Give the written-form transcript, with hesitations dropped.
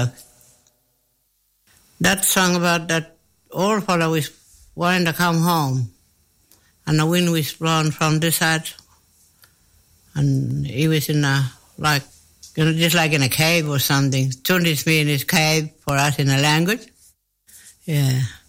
Love. That song about that old fellow was wanting to come home, and the wind was blowing from this side, and he was in a, like, you know, just like in a cave or something. Turned me in his cave for us in a language. Yeah.